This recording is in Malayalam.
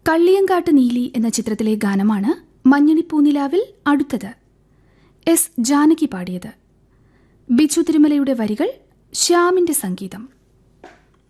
കള്ളിയങ്കാട്ട് നീലി എന്ന ചിത്രത്തിലെ ഗാനമാണ് മഞ്ഞണിപ്പൂനിലാവിൽ അടുത്തത്. എസ് ജാനകി പാടിയത്. ബിച്ചു തിരുമലയുടെ വരികൾ, ശ്യാമിന്റെ സംഗീതം.